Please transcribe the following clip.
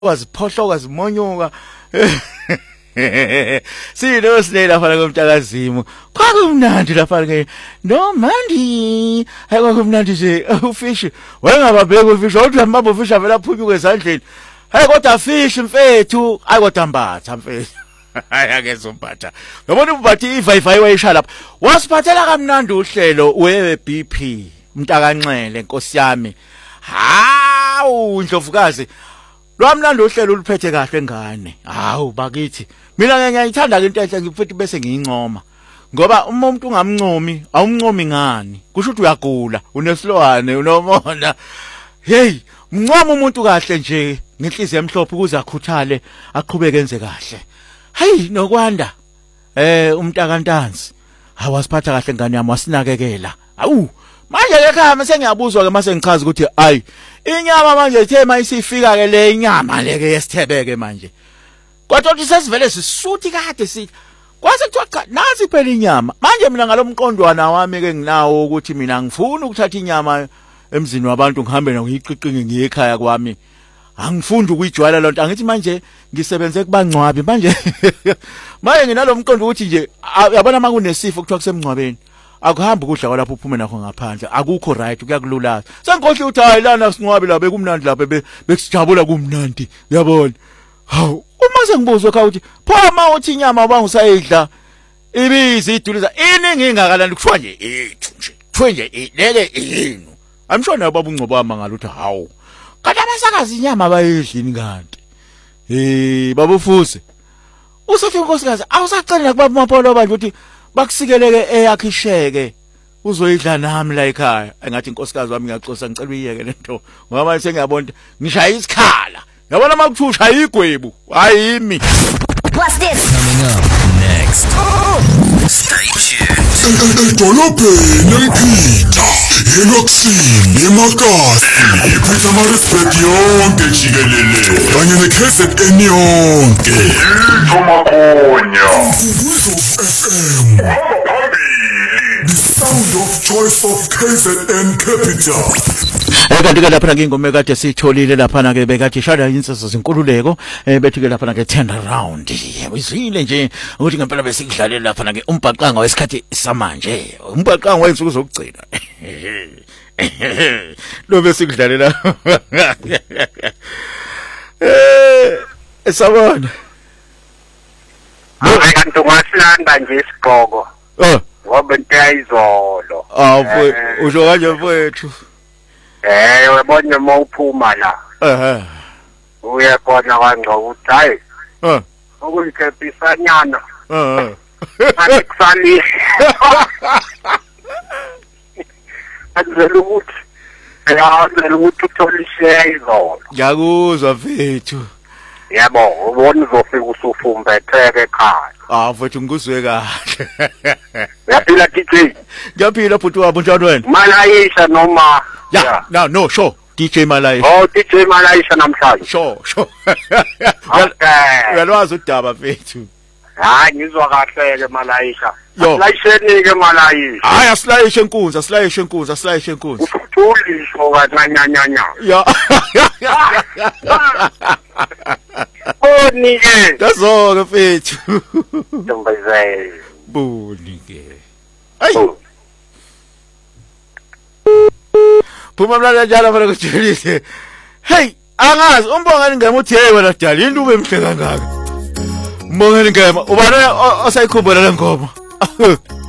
waziphohloka zimonyuka silo silela fana komntakazimu kwakumnandi lapha ke no mandi hayi kwakumnandi nje ufish wayengababheka ufish uthi mababo ufish avela phunyuka ezandleni hayi kodwa fish mfethu hayi kodwa mbatha mfethu hayi ake zomphatha yabona ubathi iVivi wayisha lapha wasiphathela kamnandi uhlelo wewe BP mntakanxele inkosi yami hawu Ndlovukazi lwamlando uhlelo uluphethe kahle ngane hawu bakithi mina ngiyayithanda into enhle ngifethi bese ngiyincoma ngoba uma umuntu ungamncomi awumncomi ngani kusho ukuthi uyagula unesilwane unomona hey mncoma umuntu kahle nje ngenhliziyo emhlophe ukuze akhuthale aqhubeke enze kahle hayi nokwanda umntakantanzi awasiphatha kahle ngane yami wasinakekela awu manje ekhaya mase ngiyabuzwa ke mase ngichaza ukuthi ayi inyama manje ithe mayisifika ke le inyama leke yesithebeke manje kodwa uthi sesivele sisuthi kade sithi kwase kuthiwa cha nasi phela inyama manje mina ngalomqondwana wami ke nginawo ukuthi mina ngifuna ukuthatha inyama emzini wabantu ngihambe nokuyiqiqinge ngiye ekhaya kwami angifunda ukuyijwayela lonto angithi manje ngisebenze kubangcwabi manje nginalomqondo ukuthi nje yabona makunesifo kuthiwa kusemngcwabeni akuhambi ukudla kwalapho uphume nakho ngaphandle akukho right kuyakululaza sengikhohle ukuthi hayi lana singcwabi la bekumnandi lapha bekusijabula kumnandi uyabona hawu uma sengibuza ekhaya ukuthi phoma uthi inyama ubangusayidla ibizi iduliza iningi ingakalani kuthiwa nje ethu nje kuthiwe nje lele yenu amshona baba ungcobo wami ngalo ukuthi hawu kanti abasakazi inyama bayidlini kanti baba uFuse usethi unkosikazi awusacela kubaba uMapolo banje ukuthi bakusikeleke eyakhisheke uzoyidla nami la ekhaya engathi inkosikazi wami ngiyaxosa ngicela uyiyeke lento ngoba sengiyabona ngishaya isikhala yabona makuthusha igwebu hayimi. What's this? Coming up next. Stay tuned. Edolobheni ePita, eLoksini, eMakasi, iPietermaritzburg yonke jikelele, kanye neKZN yonke. Thomakonya. Vuzo FM. The sound of choice of KZN capital. Kanti ke lapha ngingome kade sitholile lapha ke bekathi shada insizwa zenkululeko bethi ke lapha ke turn around uyizwile nje ukuthi ngempela besikudlalela lapha ke umbhaqanga wesikhathi samanje umbhaqanga wenza ukuzokugcina lo besikudlalela esabona hayi kanti ungasilanda nje isigqoko ngoba into yayizolo usho kanje mfowethu webona uma uphuma la uyabona kangcobo ukuthi hayi ukuyikephisanyana akusali azele ukuthi uthole isheya izolo ngiyakuzwa mfethu yabo ubona uzofika usufumbetheke ekhaya mfethu ngikuzwe kahle yaphila DJ ngiyaphila bhuti wabo njalo wena Malayisha noma no sure DJ Malayisha DJ Malayisha namhlanje sure okay uyalwazi udaba mfethu hayi ngizwa kahle ke Malayisha alayisheni ke Malayisha hayi asilayishe inkunzi uthulisho kancanyanyanya ya boni ke dazoke mfethu ntombazane boni ke ayi phuma mlala njalo mara kujulise hey angazi umbongani ngema uthi hey wena dali into ube mhle kangaka umbongani ngema ubani osayikhumbula le ngoma